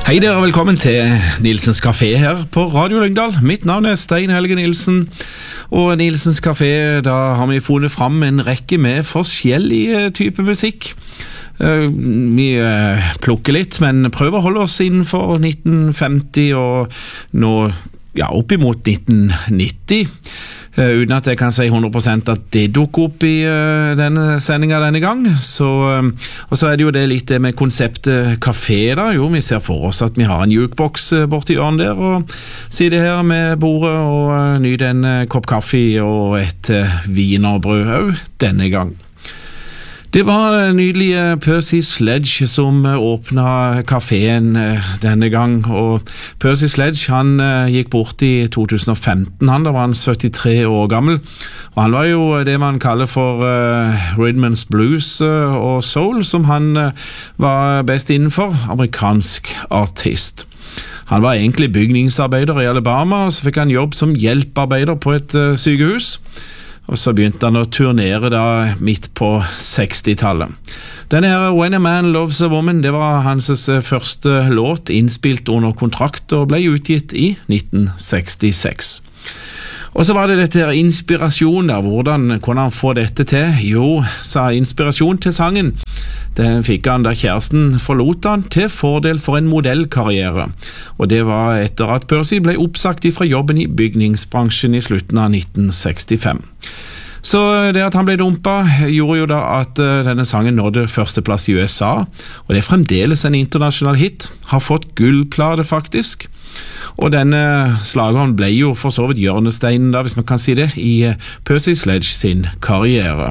Hei dere, velkommen til Nilsens Café her på Radio Lyngdal. Mitt navn er Stein Helge Nilsen, og Nilsens Café, da har vi funnet fram en rekke med forskjellige typer musikk. Vi plukker litt, men prøver å holde oss innenfor 1950 og nå opp imot 1990. Uten at jeg kan si 100% at det dukker opp i denne sendingen denne gang. Og så er det jo det litt med konseptet kafé da. Jo, vi ser for oss at vi har en jukebox borti hjørnet der, og sitter her med bordet og nyter en kopp kaffe og et wienerbrød også denne gang. Det var nydelige Percy Sledge som åpnet kaféen denne gang, og Percy Sledge han gikk bort i 2015, da var han 73 år gammel, og han var jo det man kaller for rhythm and blues og soul, som han var best innenfor, amerikansk artist. Han var egentlig bygningsarbeider i Alabama, og så fikk han jobb som hjelparbeider på et sykehus. Og så begynte han å turnere da midt på 60-tallet. Denne her When a Man Loves a Woman, det var hans første låt innspilt under kontrakt og ble utgitt i 1966. Og så var det dette her inspirasjon da, hvordan kunne han få dette til? Jo, sa inspirasjon til sangen. Den fikk han da kjæresten forlot han til fordel for en modellkarriere. Og det var etter at Percy ble oppsagt fra jobben i bygningsbransjen i slutten av 1965. Så det at han ble dumpet gjorde jo da at denne sangen nådde førsteplass i USA, og det er fremdeles en internasjonal hit, har fått gullplate faktisk. Og denne slageren ble jo for så vidt hjørnesteinen da, hvis man kan si det, i Percy Sledge sin karriere.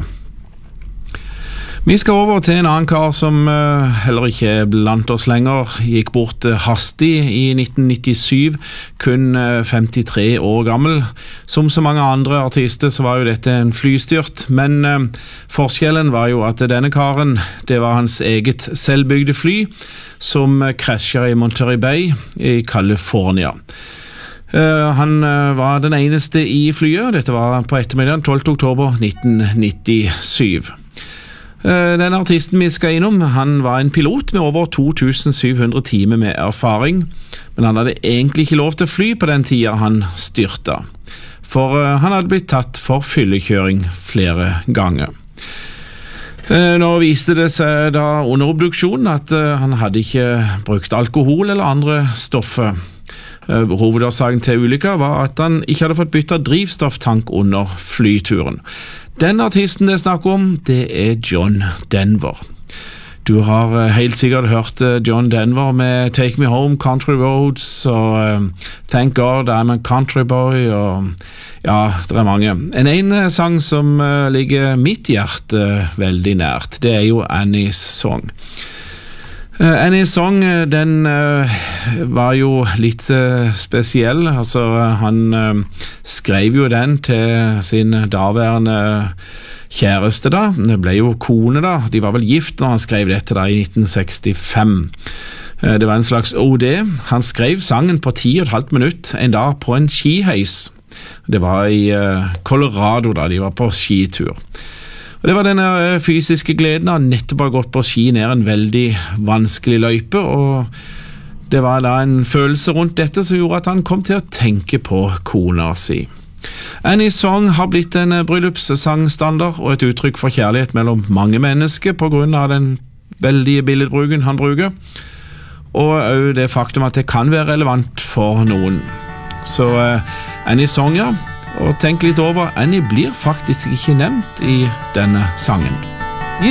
Vi skal over til en annen kar som heller ikke er blant oss lenger, gikk bort hastig i 1997, kun 53 år gammel. Som så mange andre artister så var jo dette en flystyrt, men forskjellen var jo at denne karen, det var hans eget selvbygde fly, som krasjet i Monterey Bay i California. Han var den eneste i flyet, dette var på ettermiddagen 12. oktober 1997. Denne artisten vi skal innom, han var en pilot med over 2700 timer med erfaring, men han hadde egentlig ikke lov til å fly på den tiden han styrta, for han hadde blitt tatt for fyllekjøring flere ganger. Nå viste det seg da under obduksjonen at han hadde ikke brukt alkohol eller andre stoffer. Hovedårsaken til ulykka var at han ikke hadde fått byttet drivstofftank under flyturen. Den artisten det snakker om, det er John Denver. Du har helt sikkert hørt John Denver med Take Me Home, Country Roads og Thank God I'm a Country Boy, og ja, det er mange. En sang som ligger mitt hjerte veldig nært, det er jo Annie's Song. Annie's Song, den var jo litt spesiell. Altså, han skrev jo den til sin daværende kjæreste da. Det ble jo kone da. De var vel gift når han skrev dette da i 1965. Det var en slags OD. Han skrev sangen på 10,5 minutter en dag på en skiheis. Det var i Colorado da, de var på skitur. Og det var denne fysiske gleden av nettopp ha gått på ski ned en veldig vanskelig løype, og det var da en følelse rundt dette som gjorde at han kom til å tenke på kona si. Annie's Song har blitt en bryllupssangstandard og et uttrykk for kjærlighet mellom mange mennesker på grunn av den veldige billedbruken han bruker, og også det faktum at det kan være relevant for noen. Så Annie's Song, ja. Og tenk litt over, Annie blir faktisk ikke nevnt i denne sangen.